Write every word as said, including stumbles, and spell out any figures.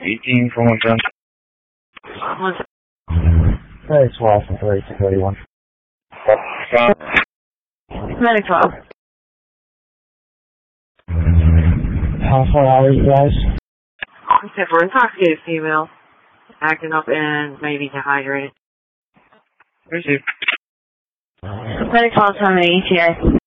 eighteen for one ten. One ten. Hey, it's Watson, thirty-six thirty-one. Medic twelve. How far out are you guys? Except for intoxicated female. Acting up and maybe dehydrated. Receive. Medic twelve, seven E T A.